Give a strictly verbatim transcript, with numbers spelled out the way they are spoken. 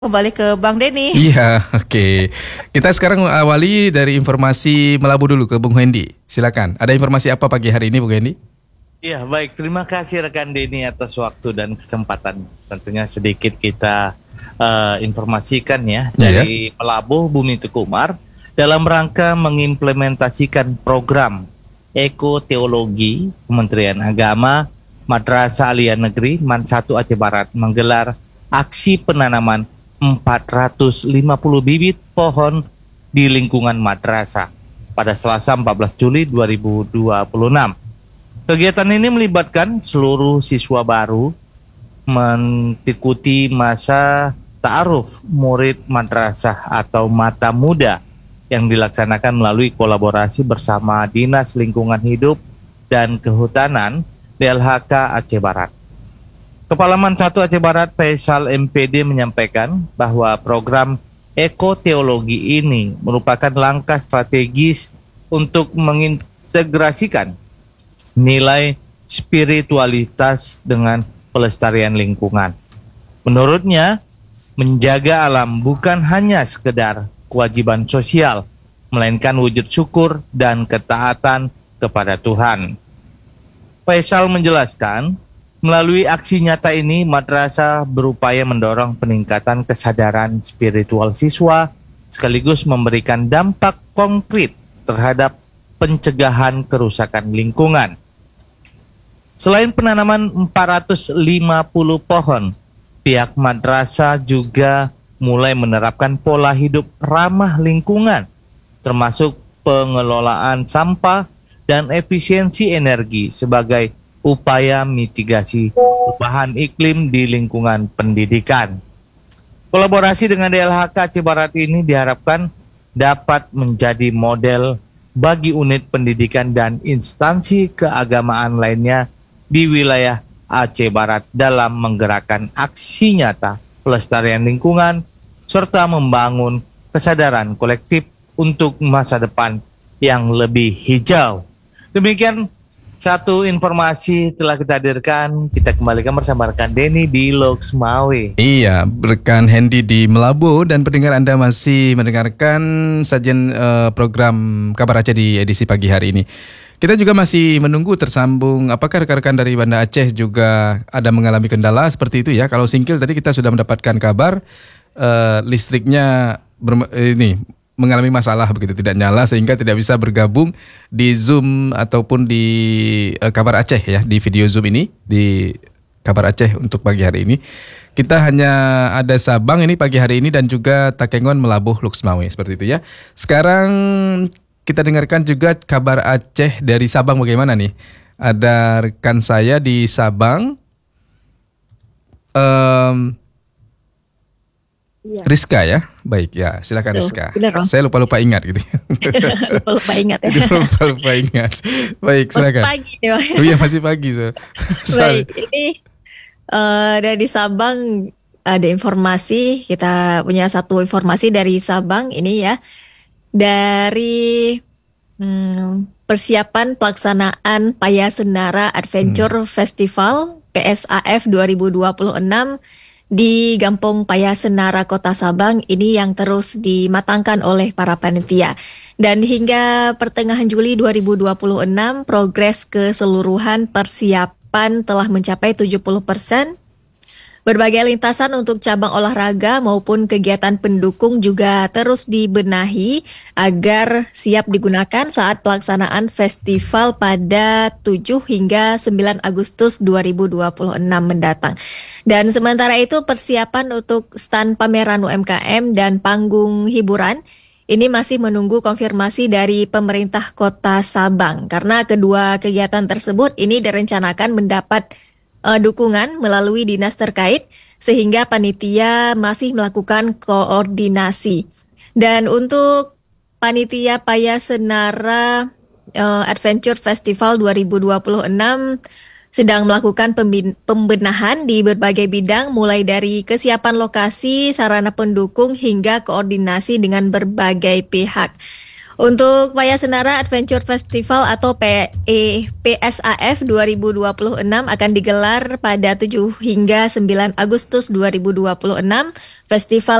Kembali ke Bang Denny. Iya, oke. Kita sekarang awali dari informasi Melabu dulu ke Bung Hendy. Silakan. Ada informasi apa pagi hari ini, Bung Hendy? Iya, baik. Terima kasih rekan Denny atas waktu dan kesempatan. Tentunya sedikit kita uh, informasikan ya Ya, dari Melabu Bumi Tukumar dalam rangka mengimplementasikan program Ekoteologi Kementerian Agama Madrasah Aliyah Negeri Man satu Aceh Barat menggelar aksi penanaman empat ratus lima puluh bibit pohon di lingkungan madrasah pada Selasa empat belas Juli dua ribu dua puluh enam. Kegiatan ini melibatkan seluruh siswa baru mengikuti masa ta'aruf murid madrasah atau mata muda yang dilaksanakan melalui kolaborasi bersama Dinas Lingkungan Hidup dan Kehutanan D L H K Aceh Barat. Kepala Man satu Aceh Barat Faisal M P D menyampaikan bahwa program ekoteologi ini merupakan langkah strategis untuk mengintegrasikan nilai spiritualitas dengan pelestarian lingkungan. Menurutnya, menjaga alam bukan hanya sekedar kewajiban sosial, melainkan wujud syukur dan ketaatan kepada Tuhan. Faisal menjelaskan, melalui aksi nyata ini, madrasah berupaya mendorong peningkatan kesadaran spiritual siswa, sekaligus memberikan dampak konkret terhadap pencegahan kerusakan lingkungan. Selain penanaman empat ratus lima puluh pohon, pihak madrasah juga mulai menerapkan pola hidup ramah lingkungan, termasuk pengelolaan sampah dan efisiensi energi sebagai upaya mitigasi perubahan iklim di lingkungan pendidikan. Kolaborasi dengan D L H K Aceh Barat ini diharapkan dapat menjadi model bagi unit pendidikan dan instansi keagamaan lainnya di wilayah Aceh Barat dalam menggerakkan aksi nyata pelestarian lingkungan serta membangun kesadaran kolektif untuk masa depan yang lebih hijau. Demikian satu informasi telah kita hadirkan. Kita kembalikan bersama rekan Denny di Loksmawe. Iya, rekan Hendy di Melabu dan pendengar Anda masih mendengarkan sajian uh, program Kabar Aceh di edisi pagi hari ini. Kita juga masih menunggu tersambung apakah rekan-rekan dari Banda Aceh juga ada mengalami kendala seperti itu ya. Kalau Singkil tadi kita sudah mendapatkan kabar uh, listriknya ber, ini mengalami masalah begitu, tidak nyala sehingga tidak bisa bergabung di Zoom ataupun di uh, Kabar Aceh ya, di video Zoom ini di Kabar Aceh untuk pagi hari ini. Kita hanya ada Sabang ini pagi hari ini dan juga Takengon Melabuh Loksmawe seperti itu ya. Sekarang kita dengarkan juga Kabar Aceh dari Sabang bagaimana nih? Ada rekan saya di Sabang. Um, Iya. Rizka ya, baik ya, silakan Tuh, Rizka. benar, Bang. Saya lupa-lupa ingat gitu. Lupa-lupa ingat ya. lupa-lupa ingat. Baik, Masih silakan. pagi ya, Bang. Oh iya masih pagi so. Baik, ini eh, dari Sabang ada informasi. Kita punya satu informasi dari Sabang ini ya. Dari hmm, persiapan pelaksanaan Payasenara Adventure Hmm. Festival P S A F dua ribu dua puluh enam di Gampong Payasenara Kota Sabang ini yang terus dimatangkan oleh para panitia. Dan hingga pertengahan Juli dua ribu dua puluh enam, progres keseluruhan persiapan telah mencapai tujuh puluh persen. Berbagai lintasan untuk cabang olahraga maupun kegiatan pendukung juga terus dibenahi agar siap digunakan saat pelaksanaan festival pada tujuh hingga sembilan Agustus dua ribu dua puluh enam mendatang. Dan sementara itu persiapan untuk stand pameran U M K M dan panggung hiburan ini masih menunggu konfirmasi dari pemerintah Kota Sabang karena kedua kegiatan tersebut ini direncanakan mendapat Uh, dukungan melalui dinas terkait sehingga panitia masih melakukan koordinasi. Dan untuk panitia Payasenara uh, Adventure Festival dua ribu dua puluh enam sedang melakukan pembin- pembenahan di berbagai bidang mulai dari kesiapan lokasi, sarana pendukung hingga koordinasi dengan berbagai pihak. Untuk Payasenara Adventure Festival atau P E P S A F dua ribu dua puluh enam akan digelar pada tujuh hingga sembilan Agustus dua ribu dua puluh enam. Festival